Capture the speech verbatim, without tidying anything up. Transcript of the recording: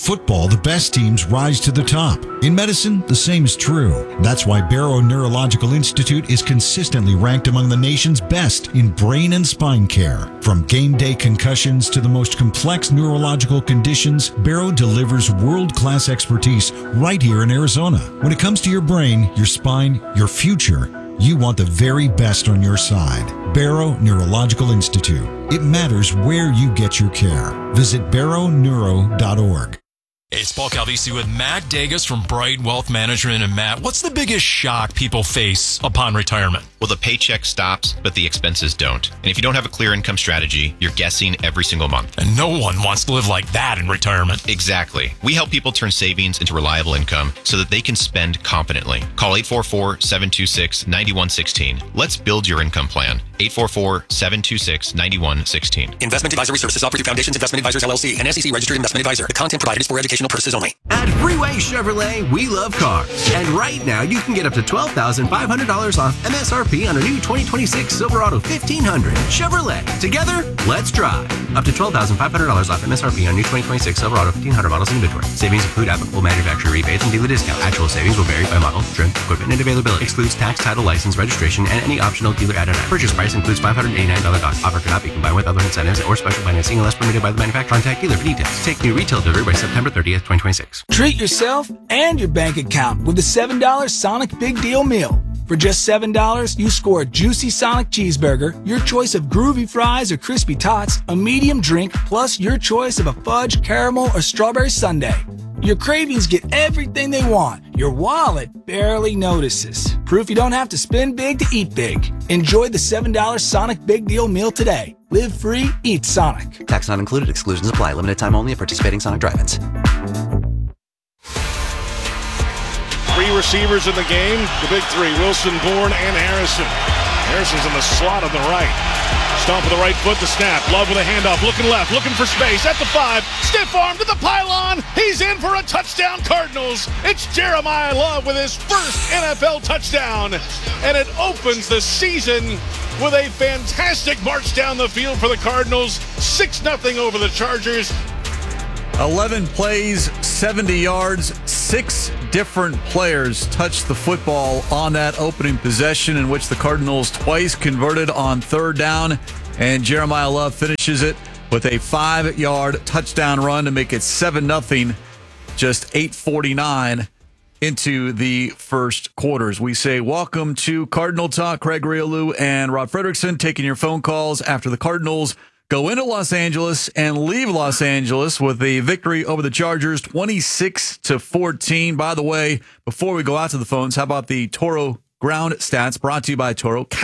Football, the best teams rise to the top. In medicine, the same is true. That's why Barrow Neurological Institute is consistently ranked among the nation's best in brain and spine care. From game day concussions to the most complex neurological conditions, Barrow delivers world-class expertise right here in Arizona. When it comes to your brain, your spine, your future, you want the very best on your side. Barrow Neurological Institute. It matters where you get your care. Visit barrow neuro dot org. It's Paul Calvisi with Matt Degas from Bright Wealth Management. And Matt, what's the biggest shock people face upon retirement? Well, the paycheck stops, but the expenses don't. And if you don't have a clear income strategy, you're guessing every single month. And no one wants to live like that in retirement. Exactly. We help people turn savings into reliable income so that they can spend confidently. Call eight four four, seven two six, nine one one six. Let's build your income plan. eight four four, seven two six, nine one one six. Investment advisory services offered through Foundations Investment Advisors, L L C, an S E C registered investment advisor. The content provided is for educational purposes only. At Freeway Chevrolet, we love cars. And right now, you can get up to twelve thousand five hundred dollars off M S R P on a new twenty twenty-six Silverado fifteen hundred. Chevrolet. Together, let's drive. Up to twelve thousand five hundred dollars off M S R P on new twenty twenty-six Silverado fifteen hundred models in inventory. Savings include applicable manufacturer rebates and dealer discount. Actual savings will vary by model, trim, equipment, and availability. Excludes tax, title, license, registration, and any optional dealer add-on. Purchase price includes five hundred eighty-nine dollars cost. Offer cannot be combined with other incentives or special financing unless permitted by the manufacturer. Contact dealer for details. Take new retail delivery by September thirtieth, twenty twenty-six. Treat yourself and your bank account with the seven dollar Sonic Big Deal Meal. For just seven dollars, you score a juicy Sonic cheeseburger, your choice of groovy fries or crispy tots, a medium drink, plus your choice of a fudge, caramel, or strawberry sundae. Your cravings get everything they want. Your wallet barely notices. Proof you don't have to spend big to eat big. Enjoy the seven dollar Sonic Big Deal Meal today. Live free, eat Sonic. Tax not included. Exclusions apply. Limited time only at participating Sonic drive-ins. Three receivers in the game. The big three, Wilson, Bourne, and Harrison. Harrison's in the slot on the right. Stomp with the right foot, the snap. Love with a handoff, looking left, looking for space at the five. Stiff arm to the pylon. He's in for a touchdown, Cardinals. It's Jeremiah Love with his first N F L touchdown. And it opens the season with a fantastic march down the field for the Cardinals. six nothing over the Chargers. eleven plays, seventy yards, six different players touched the football on that opening possession in which the Cardinals twice converted on third down, and Jeremiah Love finishes it with a five-yard touchdown run to make it seven nothing, just eight forty-nine into the first quarters. We say welcome to Cardinal Talk. Craig Riolu and Rod Fredrickson taking your phone calls after the Cardinals go into Los Angeles and leave Los Angeles with a victory over the Chargers, twenty-six to fourteen. By the way, before we go out to the phones, how about the Toro ground stats brought to you by Toro?